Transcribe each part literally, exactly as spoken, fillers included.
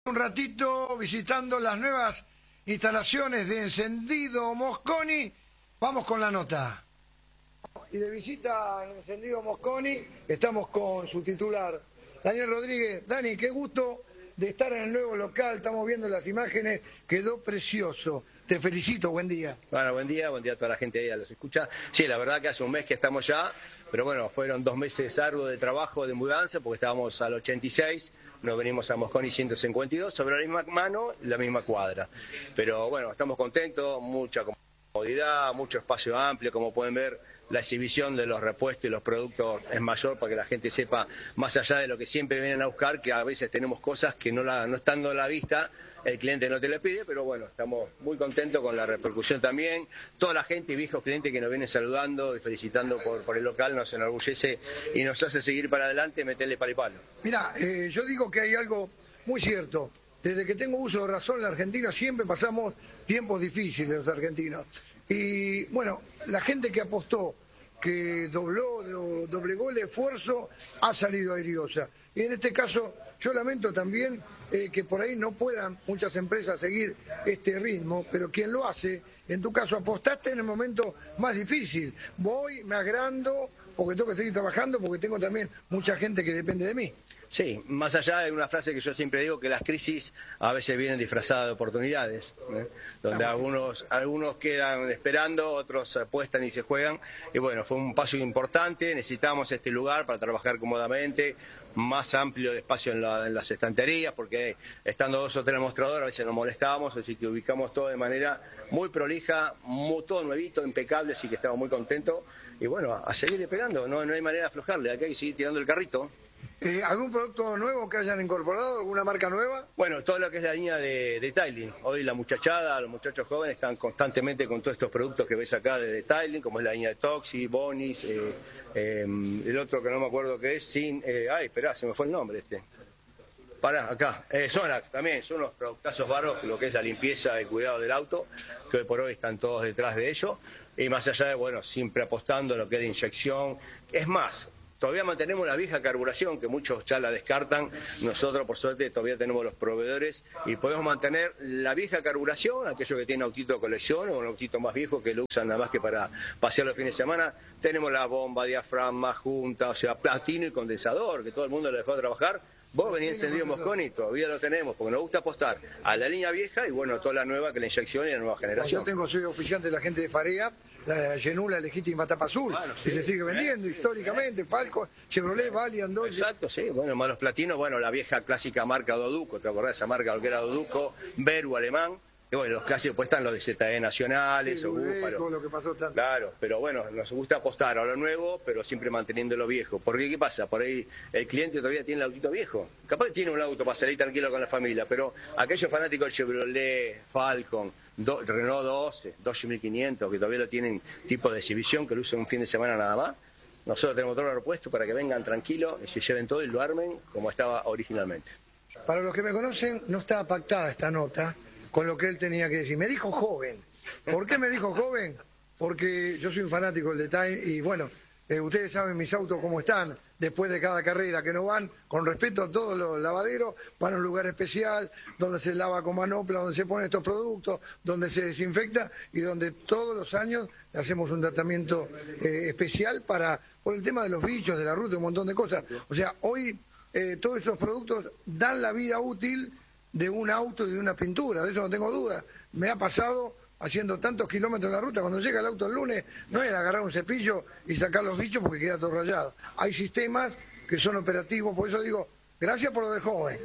Un ratito visitando las nuevas instalaciones de Encendido Mosconi. Vamos con la nota. Y de visita en Encendido Mosconi estamos con su titular, Daniel Rodríguez. Dani, qué gusto de estar en el nuevo local. Estamos viendo las imágenes, quedó precioso. Te felicito, buen día. Bueno, buen día, buen día a toda la gente ahí a los escucha. Sí, la verdad que hace un mes que estamos ya, pero bueno, fueron dos meses arduos de trabajo, de mudanza, porque estábamos al ochenta y seis, nos venimos a Mosconi ciento cincuenta y dos, sobre la misma mano, la misma cuadra. Pero bueno, estamos contentos, mucha comodidad, mucho espacio amplio, como pueden ver. La exhibición de los repuestos y los productos es mayor para que la gente sepa, más allá de lo que siempre vienen a buscar, que a veces tenemos cosas que no, la, no estando a la vista, el cliente no te le pide, pero bueno, estamos muy contentos con la repercusión también. Toda la gente y viejos clientes que nos vienen saludando y felicitando por, por el local nos enorgullece y nos hace seguir para adelante y meterle palo y palo. Mirá, eh, yo digo que hay algo muy cierto. Desde que tengo uso de razón en la Argentina siempre pasamos tiempos difíciles los argentinos. Y bueno, la gente que apostó, que dobló, do, doblegó el esfuerzo, ha salido airiosa. Y en este caso, yo lamento también eh, que por ahí no puedan muchas empresas seguir este ritmo, pero quien lo hace, en tu caso, apostaste en el momento más difícil. Voy, me agrando, porque tengo que seguir trabajando, porque tengo también mucha gente que depende de mí. Sí, más allá de una frase que yo siempre digo, que las crisis a veces vienen disfrazadas de oportunidades, ¿eh? Donde algunos, algunos quedan esperando, otros apuestan y se juegan. Y bueno, fue un paso importante, necesitamos este lugar para trabajar cómodamente, más amplio el espacio en, la, en las estanterías, porque estando dos o tres mostradores a veces nos molestábamos, así que ubicamos todo de manera muy prolija, muy, todo nuevito, impecable, así que estamos muy contentos. Y bueno, a, a seguir esperando, no, no hay manera de aflojarle, aquí hay que seguir tirando el carrito. Eh, ¿Algún producto nuevo que hayan incorporado? ¿Alguna marca nueva? Bueno, todo lo que es la línea de detailing. Hoy la muchachada, los muchachos jóvenes están constantemente con todos estos productos que ves acá de detailing, como es la línea de Toxi, Bonis, eh, eh, el otro que no me acuerdo qué es, sin... Eh, ay, esperá, se me fue el nombre este. Pará, acá. Eh, Sonax también, son unos productazos barros, lo que es la limpieza y cuidado del auto, que hoy por hoy están todos detrás de ello. Y más allá de, bueno, siempre apostando en lo que es de inyección. Es más... Todavía mantenemos la vieja carburación, que muchos ya la descartan. Nosotros, por suerte, todavía tenemos los proveedores y podemos mantener la vieja carburación, aquellos que tienen autito de colección o un autito más viejo que lo usan nada más que para pasear los fines de semana. Tenemos la bomba, diafragma, junta, o sea, platino y condensador, que todo el mundo lo dejó de trabajar. Vos venís Encendido Mosconi, todavía lo tenemos, porque nos gusta apostar a la línea vieja y bueno, toda la nueva, que la inyección y la nueva generación. Yo tengo, soy oficial de la gente de Farea, la Genula legítima tapa azul, bueno, sí, que se sigue vendiendo, ¿eh? Históricamente, Falco, Chevrolet, Valiant, Dodge. Exacto, sí, bueno, más los platinos, bueno, la vieja clásica marca Doduco, ¿te acordás de esa marca, lo que era Doduco? Beru alemán. Y bueno, los clásicos pues están los de Z E nacionales, sí, o Búfalo. Lo que pasó tanto. Claro, pero bueno, nos gusta apostar a lo nuevo, pero siempre manteniendo lo viejo. Porque ¿qué pasa? Por ahí el cliente todavía tiene el autito viejo. Capaz que tiene un auto para salir tranquilo con la familia, pero aquellos fanáticos del Chevrolet, Falcon, Do, Renault doce, Dodge mil quinientos, que todavía lo tienen tipo de exhibición, que lo usan un fin de semana nada más, nosotros tenemos todo lo repuesto para que vengan tranquilos y se lleven todo y lo armen como estaba originalmente. Para los que me conocen, no estaba pactada esta nota con lo que él tenía que decir. Me dijo joven. ¿Por qué me dijo joven? Porque yo soy un fanático del detalle y bueno, eh, ustedes saben mis autos cómo están después de cada carrera, que no van, con respeto a todos los lavaderos, van a un lugar especial donde se lava con manopla, donde se ponen estos productos, donde se desinfecta y donde todos los años hacemos un tratamiento eh, especial para por el tema de los bichos, de la ruta, un montón de cosas. O sea, hoy eh, todos estos productos dan la vida útil de un auto y de una pintura, de eso no tengo duda. Me ha pasado haciendo tantos kilómetros en la ruta, cuando llega el auto el lunes, no es agarrar un cepillo y sacar los bichos porque queda todo rayado. Hay sistemas que son operativos, por eso digo, gracias por lo de joven.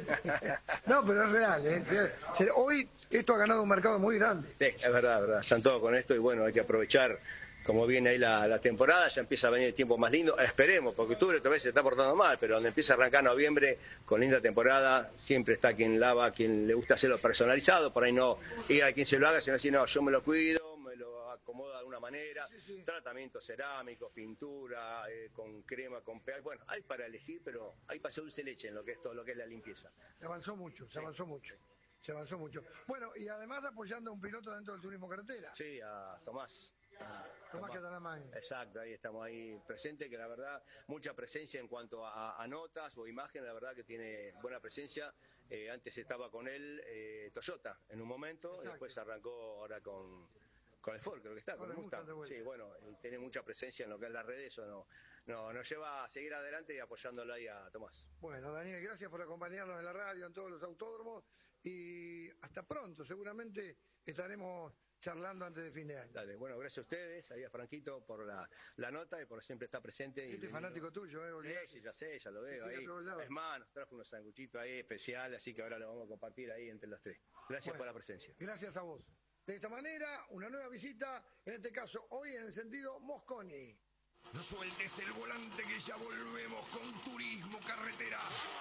No, pero es real, ¿eh? Hoy esto ha ganado un mercado muy grande. Sí, es verdad, es verdad. Están todos con esto y bueno, hay que aprovechar. Como viene ahí la, la temporada, ya empieza a venir el tiempo más lindo, esperemos, porque octubre todavía se está portando mal, pero donde empieza a arrancar noviembre con linda temporada, siempre está quien lava, quien le gusta hacerlo personalizado, por ahí no ir a quien se lo haga, sino decir, no, yo me lo cuido, me lo acomodo de alguna manera, sí, sí. Tratamiento cerámico, pintura, eh, con crema, con pH, bueno, hay para elegir, pero hay para hacer dulce leche en lo que es todo lo que es la limpieza. Se avanzó mucho, se avanzó mucho. Se avanzó mucho. Bueno, y además apoyando a un piloto dentro del turismo carretera. Sí, a Tomás. Ah, Tomás Catalamay. Exacto, ahí estamos ahí presentes, que la verdad, mucha presencia en cuanto a, a notas o imágenes, la verdad que tiene buena presencia. Eh, antes estaba con él eh, Toyota en un momento, Exacto. y después arrancó ahora con, con el Ford, creo que está, Con con, el el Mustang. Mustang de Sí, bueno, y tiene mucha presencia en lo que es las redes, eso no, no, nos lleva a seguir adelante y apoyándolo ahí a Tomás. Bueno, Daniel, gracias por acompañarnos en la radio, en todos los autódromos, y hasta pronto, seguramente estaremos charlando antes de fin de año. Dale, bueno, gracias a ustedes, ahí a Franquito por la, la nota y por siempre estar presente. Este y es fanático tuyo, ¿eh? Olvidate. Sí, sí, ya sé, ya lo veo Sí, ahí. a todos lados. Es más, nos trajo unos sanguchitos ahí especiales, así que ahora lo vamos a compartir ahí entre los tres. Gracias Bueno, por la presencia. Gracias a vos. De esta manera, una nueva visita, en este caso hoy en el sentido Mosconi. No sueltes el volante que ya volvemos con Turismo Carretera.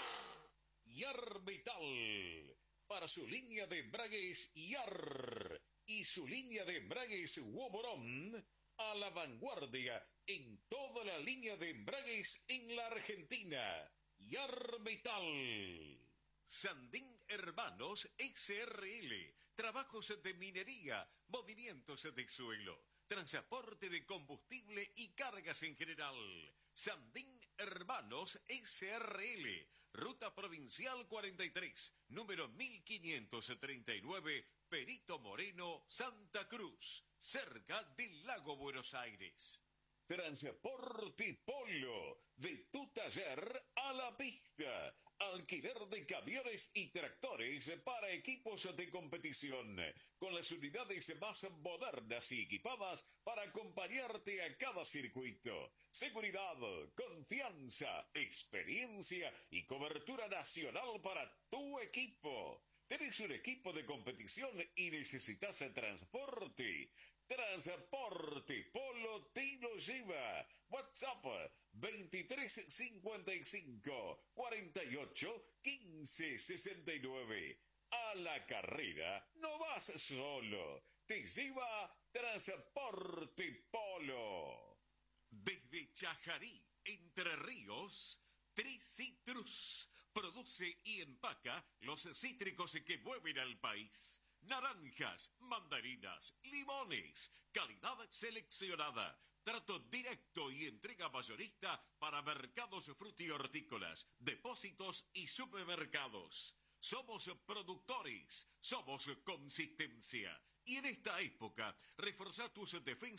Yar Vital, para su línea de embragues Yar y su línea de embragues Womoron, a la vanguardia en toda la línea de embragues en la Argentina. Yar Vital. Sandín Hermanos S R L, trabajos de minería, movimientos de suelo, transporte de combustible y cargas en general. Sandín Hermanos S R L, Ruta Provincial cuarenta y tres, número mil quinientos treinta y nueve, Perito Moreno, Santa Cruz, cerca del Lago Buenos Aires. Transporte Polo, de tu taller a la pista. Alquiler de camiones y tractores para equipos de competición, con las unidades más modernas y equipadas para acompañarte a cada circuito. Seguridad, confianza, experiencia y cobertura nacional para tu equipo. ¿Tenés un equipo de competición y necesitas transporte? Transporte Polo te lo lleva. WhatsApp veintitrés cincuenta y cinco, cuarenta y ocho, quince sesenta y nueve. A la carrera no vas solo. Te lleva Transporte Polo. Desde Chajarí, Entre Ríos, Tricitrus produce y empaca los cítricos que mueven al país. Naranjas, mandarinas, limones, calidad seleccionada, trato directo y entrega mayorista para mercados frutihortícolas, depósitos y supermercados. Somos productores, somos consistencia. Y en esta época, reforzá tus defensas